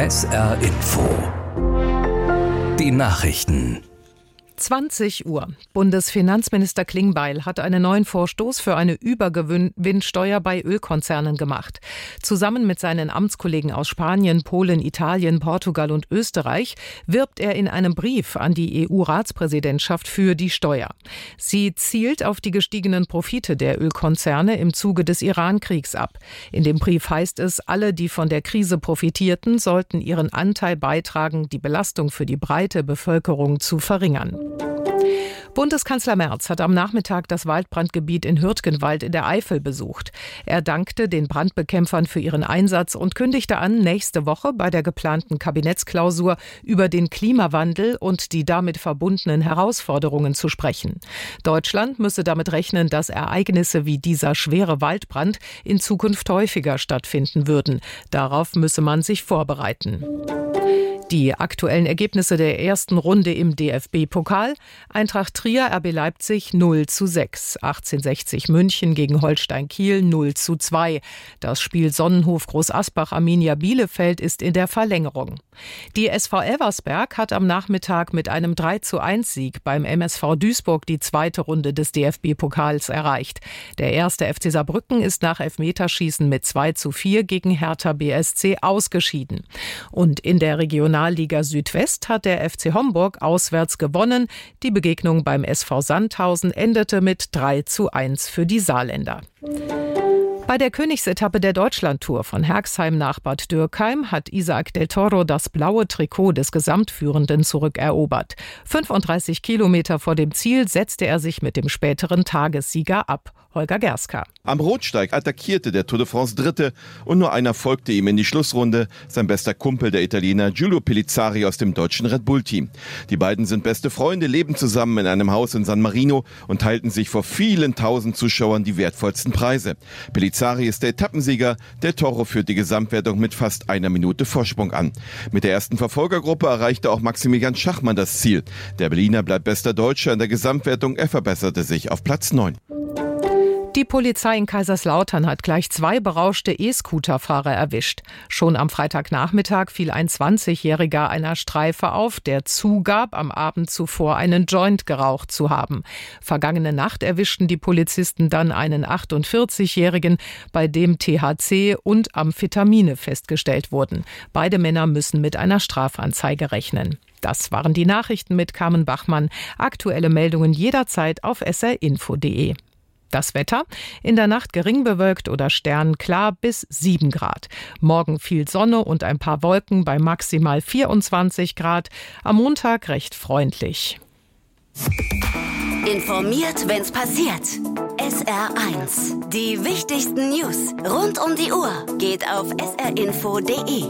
SR Info. Die Nachrichten. 20 Uhr. Bundesfinanzminister Klingbeil hat einen neuen Vorstoß für eine Übergewinnsteuer bei Ölkonzernen gemacht. Zusammen mit seinen Amtskollegen aus Spanien, Polen, Italien, Portugal und Österreich wirbt er in einem Brief an die EU-Ratspräsidentschaft für die Steuer. Sie zielt auf die gestiegenen Profite der Ölkonzerne im Zuge des Iran-Kriegs ab. In dem Brief heißt es, alle, die von der Krise profitierten, sollten ihren Anteil beitragen, die Belastung für die breite Bevölkerung zu verringern. Bundeskanzler Merz hat am Nachmittag das Waldbrandgebiet in Hürtgenwald in der Eifel besucht. Er dankte den Brandbekämpfern für ihren Einsatz und kündigte an, nächste Woche bei der geplanten Kabinettsklausur über den Klimawandel und die damit verbundenen Herausforderungen zu sprechen. Deutschland müsse damit rechnen, dass Ereignisse wie dieser schwere Waldbrand in Zukunft häufiger stattfinden würden. Darauf müsse man sich vorbereiten. Die aktuellen Ergebnisse der ersten Runde im DFB-Pokal. Eintracht Trier, RB Leipzig 0:6. 1860 München gegen Holstein Kiel 0:2. Das Spiel Sonnenhof Groß Asbach Arminia Bielefeld ist in der Verlängerung. Die SV Elversberg hat am Nachmittag mit einem 3:1-Sieg beim MSV Duisburg die zweite Runde des DFB-Pokals erreicht. Der erste FC Saarbrücken ist nach Elfmeterschießen mit 2:4 gegen Hertha BSC ausgeschieden. Und in der Regionalliga Südwest hat der FC Homburg auswärts gewonnen. Die Begegnung beim SV Sandhausen endete mit 3:1 für die Saarländer. Bei der Königsetappe der Deutschlandtour von Herxheim nach Bad Dürkheim hat Isaac del Toro das blaue Trikot des Gesamtführenden zurückerobert. 35 Kilometer vor dem Ziel setzte er sich mit dem späteren Tagessieger ab. Holger Gerska. Am Rotsteig attackierte der Tour de France Dritte und nur einer folgte ihm in die Schlussrunde, sein bester Kumpel, der Italiener Giulio Pellizzari aus dem deutschen Red Bull-Team. Die beiden sind beste Freunde, leben zusammen in einem Haus in San Marino und teilten sich vor vielen tausend Zuschauern die wertvollsten Preise. Pellizzari ist der Etappensieger, del Toro führt die Gesamtwertung mit fast einer Minute Vorsprung an. Mit der ersten Verfolgergruppe erreichte auch Maximilian Schachmann das Ziel. Der Berliner bleibt bester Deutscher in der Gesamtwertung, er verbesserte sich auf Platz 9. Die Polizei in Kaiserslautern hat gleich 2 berauschte E-Scooter-Fahrer erwischt. Schon am Freitagnachmittag fiel ein 20-Jähriger einer Streife auf, der zugab, am Abend zuvor einen Joint geraucht zu haben. Vergangene Nacht erwischten die Polizisten dann einen 48-Jährigen, bei dem THC und Amphetamine festgestellt wurden. Beide Männer müssen mit einer Strafanzeige rechnen. Das waren die Nachrichten mit Carmen Bachmann. Aktuelle Meldungen jederzeit auf srinfo.de. Das Wetter: in der Nacht gering bewölkt oder sternklar bis 7 Grad. Morgen viel Sonne und ein paar Wolken bei maximal 24 Grad. Am Montag recht freundlich. Informiert, wenn's passiert. SR1. Die wichtigsten News rund um die Uhr geht auf srinfo.de.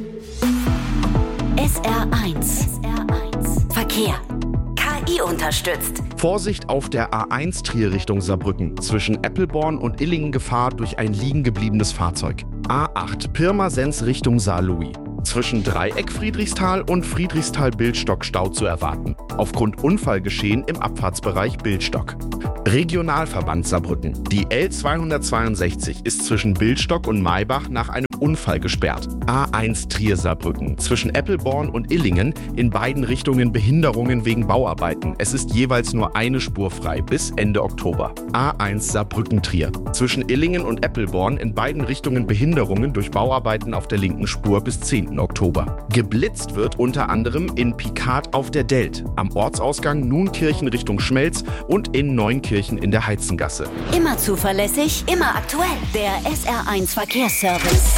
SR1. Verkehr. KI unterstützt. Vorsicht auf der A1 Trier Richtung Saarbrücken. Zwischen Eppelborn und Illingen Gefahr durch ein liegen gebliebenes Fahrzeug. A8 Pirmasens Richtung Saarlouis. Zwischen Dreieck Friedrichsthal und Friedrichsthal-Bildstock Stau zu erwarten. Aufgrund Unfallgeschehen im Abfahrtsbereich Bildstock. Regionalverband Saarbrücken. Die L262 ist zwischen Bildstock und Maybach nach einem Unfall gesperrt. A1 Trier Saarbrücken. Zwischen Eppelborn und Illingen in beiden Richtungen Behinderungen wegen Bauarbeiten. Es ist jeweils nur eine Spur frei bis Ende Oktober. A1 Saarbrücken Trier. Zwischen Illingen und Eppelborn in beiden Richtungen Behinderungen durch Bauarbeiten auf der linken Spur bis 10. Oktober. Geblitzt wird unter anderem in Picard auf der Delt, am Ortsausgang Nunkirchen Richtung Schmelz und in Neunkirchen in der Heizengasse. Immer zuverlässig, immer aktuell. Der SR1 Verkehrsservice.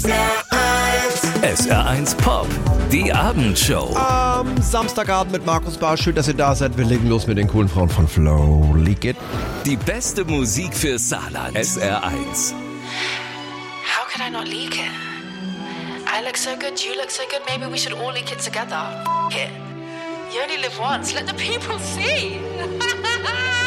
SR1 Pop, die Abendshow. Am Samstagabend mit Markus Barr. Schön, dass ihr da seid. Wir legen los mit den coolen Frauen von Flow. Leak It. Die beste Musik für Saarland. SR1. How could I not leak it? I look so good, you look so good, maybe we should all leak it together. It. You only live once, let the people see.